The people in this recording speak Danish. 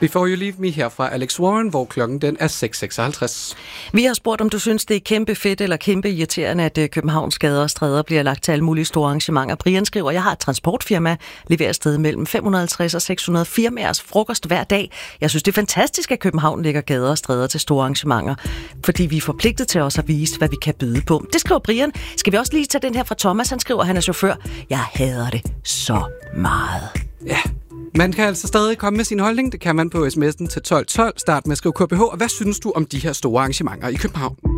Before You Leave Me her fra Alex Warren, hvor klokken den er 6:56. Vi har spurgt, om du synes, det er kæmpe fedt eller kæmpe irriterende, at Københavns gader og stræder bliver lagt til alle mulige store arrangementer. Brian skriver, jeg har et transportfirma, leverer sted mellem 550 og 600 firmaers frokost hver dag. Jeg synes, det er fantastisk, at København lægger gader og stræder til store arrangementer, fordi vi er forpligtet til også at vise, hvad vi kan byde på. Det skriver Brian. Skal vi også lige tage den her fra Thomas? Han skriver, han er chauffør. Jeg hader det så meget. Ja, man kan altså stadig komme med sin holdning. Det kan man på sms'en til 1212. Start med at skrive KBH. Og hvad synes du om de her store arrangementer i København?